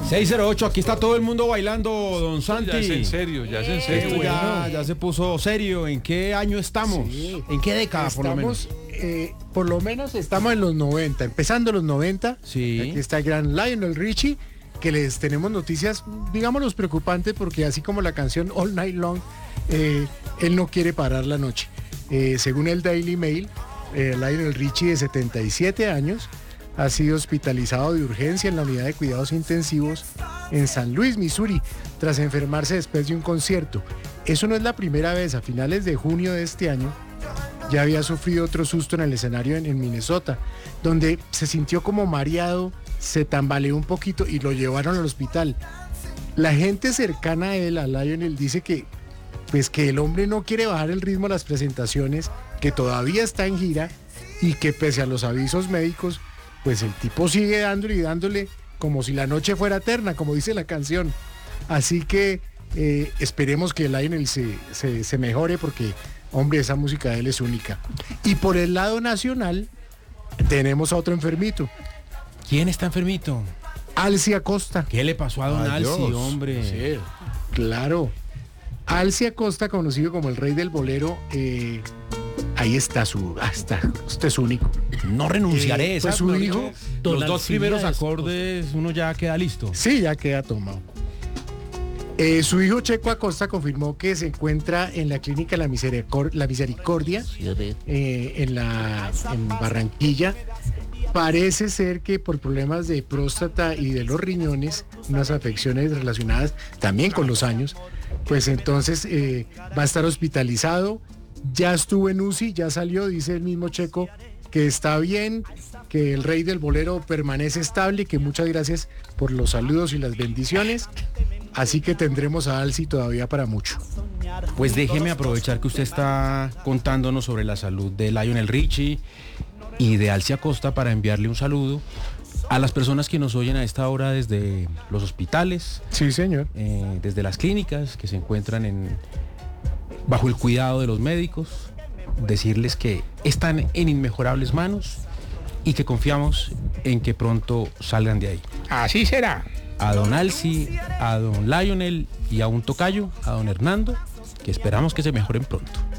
608, aquí está todo el mundo bailando, don Santi. Ya es en serio, ya es en serio. Esto ya se puso serio. ¿En qué año estamos? Sí. ¿En qué década, por lo menos? Por lo menos estamos en los 90, empezando los 90. Sí. Aquí está el gran Lionel Richie, que les tenemos noticias, digámoslos, preocupantes, porque así como la canción All Night Long, él no quiere parar la noche. Según el Daily Mail, Lionel Richie, de 77 años, ha sido hospitalizado de urgencia en la unidad de cuidados intensivos en San Luis, Missouri, tras enfermarse después de un concierto. Eso no es la primera vez. A finales de junio de este año ya había sufrido otro susto en el escenario en Minnesota, donde se sintió como mareado, se tambaleó un poquito y lo llevaron al hospital. La gente cercana a él, a Lionel, dice que el hombre no quiere bajar el ritmo de las presentaciones, que todavía está en gira y que pese a los avisos médicos, pues el tipo sigue dándole y dándole como si la noche fuera eterna, como dice la canción. Así que esperemos que Lionel se mejore, porque, hombre, esa música de él es única. Y por el lado nacional tenemos a otro enfermito. ¿Quién está enfermito? Alci Acosta. ¿Qué le pasó a don Alci, Dios. hombre? Sí, claro. Alci Acosta, conocido como el rey del bolero, ahí está usted es único. No renunciaré. Pues su hijo, los dos primeros acordes, uno ya queda listo. Sí, ya queda tomado. Su hijo Checo Acosta confirmó que se encuentra en la clínica La Misericordia, en Barranquilla. Parece ser que por problemas de próstata y de los riñones, unas afecciones relacionadas también con los años, pues entonces va a estar hospitalizado. Ya estuvo en UCI, ya salió, dice el mismo Checo que está bien, que el rey del bolero permanece estable y que muchas gracias por los saludos y las bendiciones. Así que tendremos a Alci todavía para mucho. Pues déjeme aprovechar que usted está contándonos sobre la salud de Lionel Richie y de Alci Acosta para enviarle un saludo a las personas que nos oyen a esta hora desde los hospitales. Sí, señor. Desde las clínicas que se encuentran bajo el cuidado de los médicos. Decirles que están en inmejorables manos y que confiamos en que pronto salgan de ahí. Así será. A don Alci, a don Lionel y a un tocayo, a don Hernando, que esperamos que se mejoren pronto.